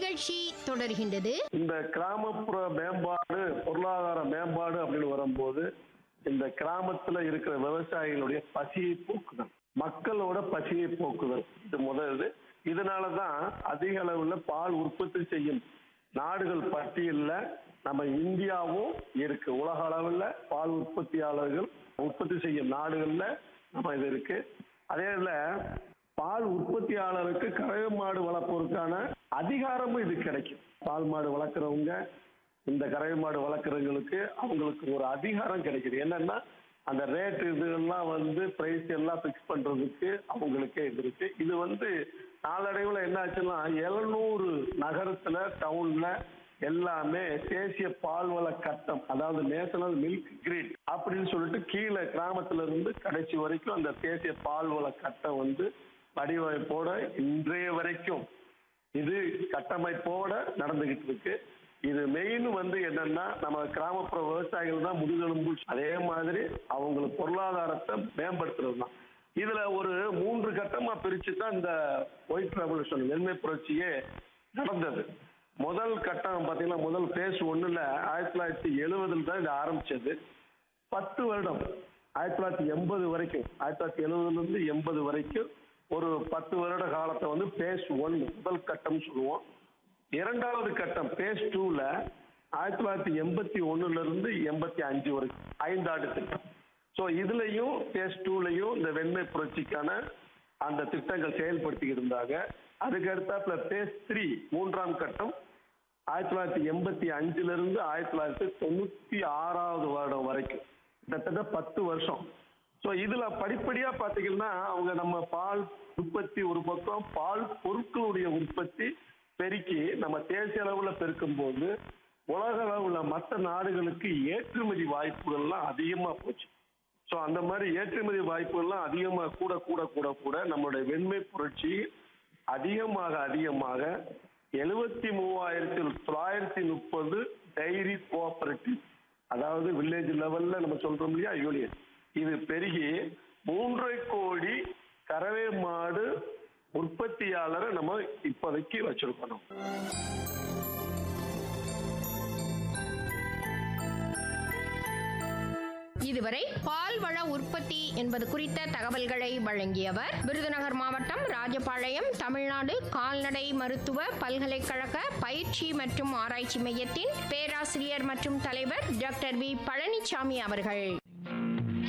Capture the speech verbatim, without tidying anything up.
நிகழ்ச்சி தொடர்கின்றது. இந்த கிராமப்புற மேம்பாடு, பொருளாதார மேம்பாடு அப்படின்னு வரும்போது இந்த கிராமத்துல இருக்கிற விவசாயிகளுடைய பசியை போக்குதல், மக்களோட பசியை போக்குதல் இது முதல். இதனாலதான் அதிக அளவுல பால் உற்பத்தி செய்யும் நாடுகள் பட்டியல்ல நம்ம இந்தியாவும் இருக்கு. உலக அளவுல பால் உற்பத்தியாளர்கள் உற்பத்தி செய்யும் நாடுகள்ல நம்ம இது இருக்கு. அதே இதுல பால் உற்பத்தியாளருக்கு கறவை மாடு வளர்ப்பதற்கான அதிகாரமும் இது கிடைக்கும். பால் மாடு வளர்க்குறவங்க, இந்த கறவை மாடு வளர்க்குறவங்களுக்கு அவங்களுக்கு ஒரு அதிகாரம் கிடைக்குது. என்னன்னா அந்த ரேட் இதெல்லாம் வந்து பிரைஸ் எல்லாம் பிக்ஸ் பண்றதுக்கு அவங்களுக்கே இது இருக்கு. இது வந்து நாளடைவில் என்ன ஆச்சுன்னா எழுநூறு நகரத்துல டவுன்ல எல்லாமே தேசிய பால்வள கட்டம், அதாவது நேஷனல் மில்க் கிரிட் அப்படின்னு சொல்லிட்டு கீழே கிராமத்துல இருந்து கடைசி வரைக்கும் அந்த தேசிய பால்வள கட்டம் வந்து வடிவமைப்போட இன்றைய வரைக்கும் இது கட்டமைப்போட நடந்துகிட்டு இருக்கு. இது மெயின் வந்து என்னன்னா நம்ம கிராமப்புற விவசாயிகள் தான் முதுகெலும்பு. அதே மாதிரி அவங்களுக்கு பொருளாதாரத்தை மேம்படுத்துறது தான். இதுல ஒரு மூன்று கட்டமா பிரிச்சு தான் இந்த ஒயிட் ரெவல்யூஷன், வெண்மை புரட்சியே நடந்தது. முதல் கட்டம் பாத்தீங்கன்னா முதல் பேஸ் ஒண்ணுல ஆயிரத்தி தொள்ளாயிரத்தி எழுபதுல தான் இது ஆரம்பிச்சது. பத்து வருடம் ஆயிரத்தி தொள்ளாயிரத்தி எண்பது வரைக்கும், ஆயிரத்தி தொள்ளாயிரத்தி எழுபதுல இருந்து எண்பது வரைக்கும் ஒரு பத்து வருட காலத்தை வந்து பேஸ் ஒன் முதல் கட்டம் சொல்லுவோம். இரண்டாவது கட்டம் பேஸ் டூல ஆயிரத்தி தொள்ளாயிரத்தி எண்பத்தி ஒண்ணுல இருந்து எண்பத்தி அஞ்சு வரைக்கும் ஐந்தாண்டு திட்டம். ஸோ இதுலயும் பேஸ் டூலையும் இந்த வெண்மை புரட்சிக்கான அந்த திட்டங்கள் செயல்படுத்தி இருந்தாங்க. அதுக்கு அடுத்தாப்புல பேஸ் த்ரீ மூன்றாம் கட்டம் ஆயிரத்தி தொள்ளாயிரத்தி எண்பத்தி அஞ்சுல இருந்து ஆயிரத்தி தொள்ளாயிரத்தி தொண்ணூத்தி ஆறாவது வருடம் வரைக்கும் கிட்டத்தட்ட பத்து வருஷம். ஸோ இதுல படிப்படியா பாத்தீங்கன்னா அவங்க நம்ம பால் உற்பத்தி ஒரு பக்கம், பால் பொருட்களுடைய உற்பத்தி பெருக்கி நம்ம தேசிய அளவுல பெருக்கும் போது உலக அளவுல மற்ற நாடுகளுக்கு ஏற்றுமதி வாய்ப்புகள்லாம் அதிகமா போச்சு. ஸோ அந்த மாதிரி ஏற்றுமதி வாய்ப்புகள்லாம் அதிகமா கூட கூட கூட கூட நம்மளுடைய வெண்மை புரட்சி அதிகமாக அதிகமாக எழுபத்தி மூவாயிரத்தி தொள்ளாயிரத்தி முப்பது டைரி கோஆபரேட்டிவ், அதாவது வில்லேஜ் லெவல்ல நம்ம சொல்றோம் இல்லையா யூனியன், இது பெருகி மூன்றரை கோடி கறவை மாடு உற்பத்தியாளரை நம்ம இப்போதைக்கு வச்சிருக்கணும். இதுவரை பால்வள உற்பத்தி என்பது குறித்த தகவல்களை வழங்கியவர் விருதுநகர் மாவட்டம் ராஜபாளையம் தமிழ்நாடு கால்நடை மருத்துவ பல்கலைக்கழக பயிற்சி மற்றும் ஆராய்ச்சி மையத்தின் பேராசிரியர் மற்றும் தலைவர் டாக்டர் வி பழனிசாமி அவர்கள்.